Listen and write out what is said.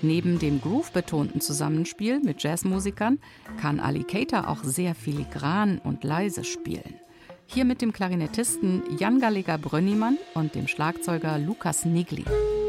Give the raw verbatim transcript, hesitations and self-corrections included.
Neben dem groove-betonten Zusammenspiel mit Jazzmusikern kann Ali Keita auch sehr filigran und leise spielen. Hier mit dem Klarinettisten Jan Gallagher Brönnimann und dem Schlagzeuger Lukas Nigli.